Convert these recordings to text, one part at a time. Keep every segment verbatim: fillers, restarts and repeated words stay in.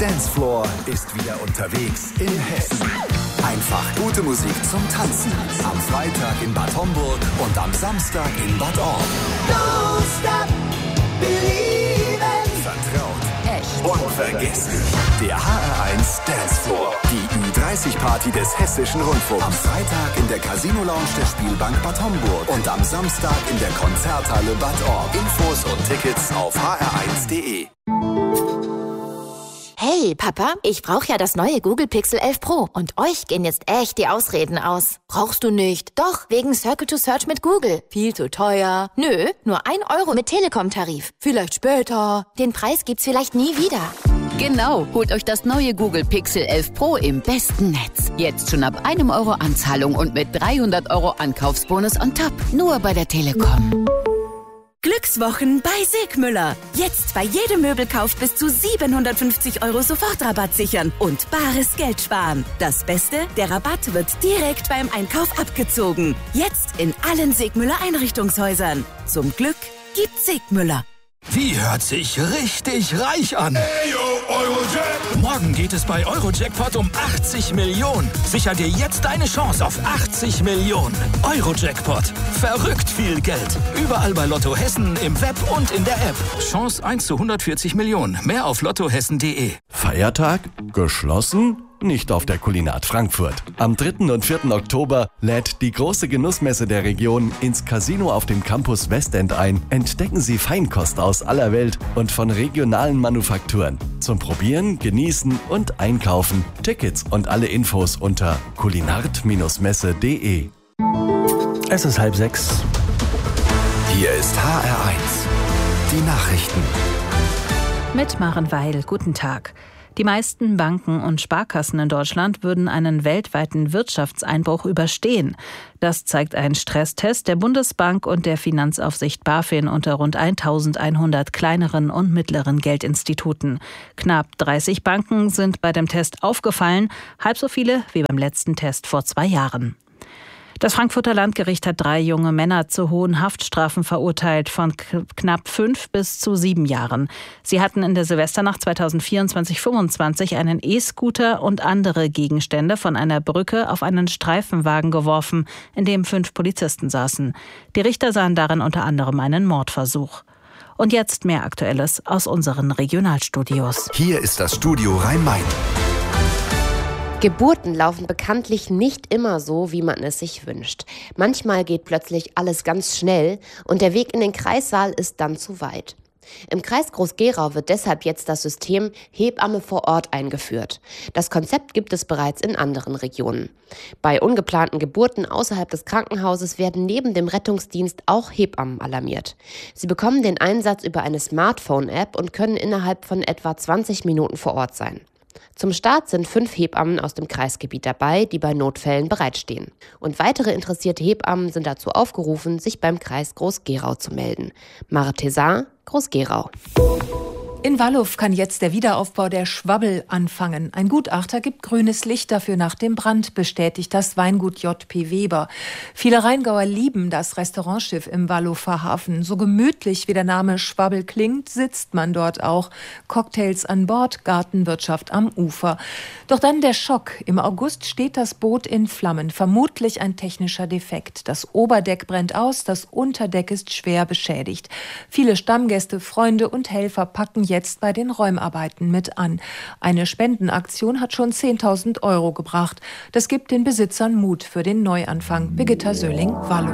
Dancefloor ist wieder unterwegs in Hessen. Einfach gute Musik zum Tanzen. Am Freitag in Bad Homburg und am Samstag in Bad Orb. Don't stop believing. Vertraut. Echt. Unvergessen. Der H R eins Dancefloor. Die Ü dreißig Party des Hessischen Rundfunks. Am Freitag in der Casino Lounge der Spielbank Bad Homburg. Und am Samstag in der Konzerthalle Bad Orb. Infos und Tickets auf h r eins punkt d e. Hey, Papa, ich brauche ja das neue Google Pixel elf Pro. Und euch gehen jetzt echt die Ausreden aus. Brauchst du nicht? Doch, wegen Circle to Search mit Google. Viel zu teuer. Nö, nur ein Euro mit Telekom-Tarif. Vielleicht später. Den Preis gibt's vielleicht nie wieder. Genau, holt euch das neue Google Pixel elf Pro im besten Netz. Jetzt schon ab einem Euro Anzahlung und mit dreihundert Euro Ankaufsbonus on top. Nur bei der Telekom. Glückswochen bei Sigmüller. Jetzt bei jedem Möbelkauf bis zu siebenhundertfünfzig Euro Sofortrabatt sichern und bares Geld sparen. Das Beste, der Rabatt wird direkt beim Einkauf abgezogen. Jetzt in allen Sigmüller Einrichtungshäusern. Zum Glück gibt's Sigmüller. Die hört sich richtig reich an. Hey, yo, Eurojackpot. Morgen geht es bei Eurojackpot um achtzig Millionen. Sicher dir jetzt deine Chance auf achtzig Millionen. Eurojackpot. Verrückt viel Geld. Überall bei Lotto Hessen, im Web und in der App. Chance eins zu hundertvierzig Millionen. Mehr auf lottohessen punkt de. Feiertag? Geschlossen? Nicht auf der Kulinat Frankfurt. Am dritten und vierten Oktober lädt die große Genussmesse der Region ins Casino auf dem Campus Westend ein. Entdecken Sie Feinkost aus aller Welt und von regionalen Manufakturen. Zum Probieren, Genießen und Einkaufen. Tickets und alle Infos unter kulinart messe punkt de. Es ist halb sechs. Hier ist H R eins. Die Nachrichten. Mit Maren Weil. Guten Tag. Die meisten Banken und Sparkassen in Deutschland würden einen weltweiten Wirtschaftseinbruch überstehen. Das zeigt ein Stresstest der Bundesbank und der Finanzaufsicht BaFin unter rund eintausendeinhundert kleineren und mittleren Geldinstituten. Knapp dreißig Banken sind bei dem Test aufgefallen, halb so viele wie beim letzten Test vor zwei Jahren. Das Frankfurter Landgericht hat drei junge Männer zu hohen Haftstrafen verurteilt, von knapp fünf bis zu sieben Jahren. Sie hatten in der Silvesternacht zweitausendvierundzwanzig fünfundzwanzig einen E-Scooter und andere Gegenstände von einer Brücke auf einen Streifenwagen geworfen, in dem fünf Polizisten saßen. Die Richter sahen darin unter anderem einen Mordversuch. Und jetzt mehr Aktuelles aus unseren Regionalstudios. Hier ist das Studio Rhein-Main. Geburten laufen bekanntlich nicht immer so, wie man es sich wünscht. Manchmal geht plötzlich alles ganz schnell und der Weg in den Kreissaal ist dann zu weit. Im Kreis Groß-Gerau wird deshalb jetzt das System Hebamme vor Ort eingeführt. Das Konzept gibt es bereits in anderen Regionen. Bei ungeplanten Geburten außerhalb des Krankenhauses werden neben dem Rettungsdienst auch Hebammen alarmiert. Sie bekommen den Einsatz über eine Smartphone-App und können innerhalb von etwa zwanzig Minuten vor Ort sein. Zum Start sind fünf Hebammen aus dem Kreisgebiet dabei, die bei Notfällen bereitstehen. Und weitere interessierte Hebammen sind dazu aufgerufen, sich beim Kreis Groß-Gerau zu melden. Mare Tezar, Groß-Gerau. In Wallow kann jetzt der Wiederaufbau der Schwabbel anfangen. Ein Gutachter gibt grünes Licht dafür nach dem Brand, bestätigt das Weingut J P Weber. Viele Rheingauer lieben das Restaurantschiff im Wallower Hafen. So gemütlich wie der Name Schwabbel klingt, sitzt man dort auch. Cocktails an Bord, Gartenwirtschaft am Ufer. Doch dann der Schock. Im August steht das Boot in Flammen. Vermutlich ein technischer Defekt. Das Oberdeck brennt aus, das Unterdeck ist schwer beschädigt. Viele Stammgäste, Freunde und Helfer packen jetzt bei den Räumarbeiten mit an. Eine Spendenaktion hat schon zehntausend Euro gebracht. Das gibt den Besitzern Mut für den Neuanfang. Birgitta Söhling, Wallow.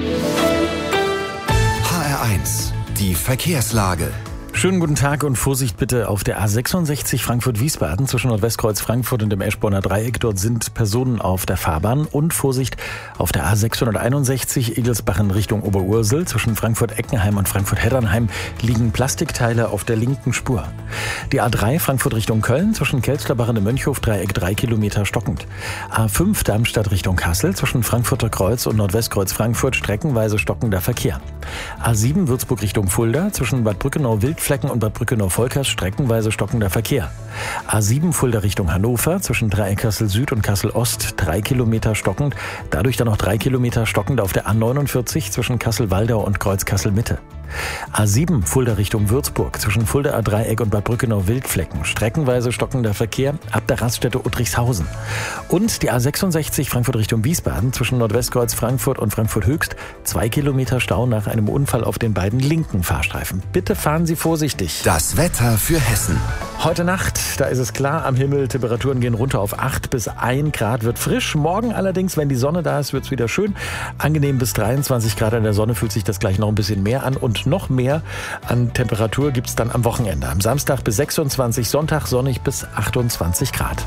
H R eins, die Verkehrslage. Schönen guten Tag und Vorsicht bitte auf der A sechsundsechzig Frankfurt-Wiesbaden zwischen Nordwestkreuz Frankfurt und dem Eschborner Dreieck. Dort sind Personen auf der Fahrbahn. Und Vorsicht auf der A sechshunderteinundsechzig Egelsbach in Richtung Oberursel. Zwischen Frankfurt-Eckenheim und Frankfurt-Heddernheim liegen Plastikteile auf der linken Spur. Die A drei Frankfurt Richtung Köln zwischen Kelzlerbach und dem Mönchhof-Dreieck drei Kilometer stockend. A fünf Darmstadt Richtung Kassel zwischen Frankfurter Kreuz und Nordwestkreuz Frankfurt streckenweise stockender Verkehr. A sieben Würzburg Richtung Fulda zwischen Bad Brückenau-Wildflecken und Bad Brückenau-Volkers streckenweise stockender Verkehr. A sieben Fulda Richtung Hannover zwischen Dreieck Kassel Süd und Kassel Ost drei Kilometer stockend, dadurch dann noch drei Kilometer stockend auf der A neunundvierzig zwischen Kassel-Waldau und Kreuz Kassel Mitte. A sieben Fulda Richtung Würzburg. Zwischen Fulda A-Dreieck und Bad Brückenau Wildflecken. Streckenweise stockender Verkehr ab der Raststätte Uttrichshausen. Und die A sechsundsechzig Frankfurt Richtung Wiesbaden. Zwischen Nordwestkreuz Frankfurt und Frankfurt Höchst. Zwei Kilometer Stau nach einem Unfall auf den beiden linken Fahrstreifen. Bitte fahren Sie vorsichtig. Das Wetter für Hessen. Heute Nacht, da ist es klar am Himmel. Temperaturen gehen runter auf acht bis ein Grad. Wird frisch. Morgen allerdings, wenn die Sonne da ist, wird es wieder schön. Angenehm bis dreiundzwanzig Grad an der Sonne, fühlt sich das gleich noch ein bisschen mehr an. Und noch mehr an Temperatur gibt es dann am Wochenende. Am Samstag bis sechsundzwanzig, Sonntag sonnig bis achtundzwanzig Grad.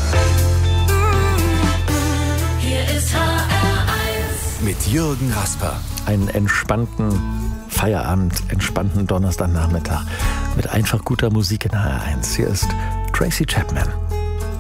Hier ist H R eins. Mit Jürgen Rasper. Einen entspannten Feierabend, entspannten Donnerstagnachmittag mit einfach guter Musik in H R eins. Hier ist Tracy Chapman.